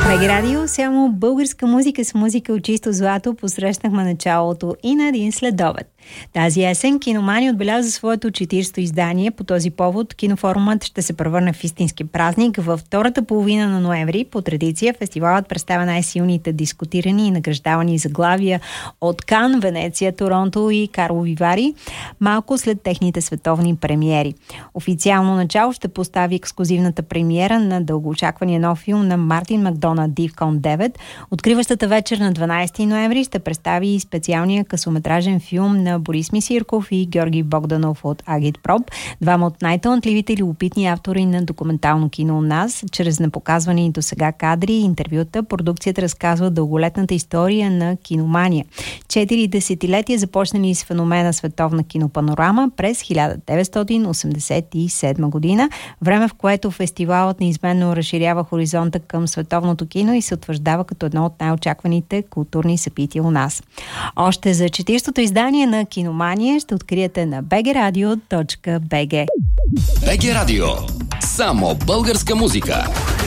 БГ Радио, само българска музика с музика от чисто злато посрещнахме началото и на един следобед. Тази есен Киномания отбеляза своето 40-то издание. По този повод кинофорумът ще се превърне в истински празник. Във втората половина на ноември, по традиция, фестивалът представя най-силните дискутирани и награждавани заглавия от Кан, Венеция, Торонто и Карлови Вари, малко след техните световни премиери. Официално начало ще постави ексклузивната премиера на дългоочаквания нов филм на Мартин Макдона Дивкон 9. Откриващата вечер на 12 ноември ще представи и специалния късометражен филм на Борис Мисирков и Георги Богданов от Агитпроп, двама от най-талантливите и любопитни автори на документално кино у нас. Чрез непоказвани до сега кадри и интервюта, продукцията разказва дълголетната история на Киномания. 4 десетилетия започнали с феномена световна кинопанорама през 1987 година, време в което фестивалът неизменно разширява хоризонта към световното кино и се утвърждава като едно от най-очакваните културни събития у нас. Още за 40-то издание на Киномания ще откриете на bgradio.bg. БГ Радио. Само българска музика.